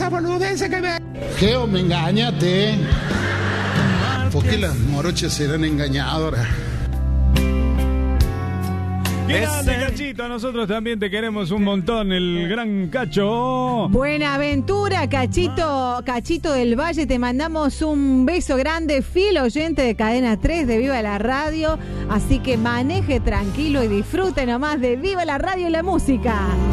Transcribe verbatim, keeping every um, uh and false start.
la boludez que me... Geo, me engañaste. ¿Por qué las morochas serán engañadoras? Grande, Cachito, nosotros también te queremos un montón, el gran Cacho. Buenaventura, Cachito, Cachito del Valle, te mandamos un beso grande, fiel oyente de Cadena tres de Viva la Radio, así que maneje tranquilo y disfrute nomás de Viva la Radio y la música.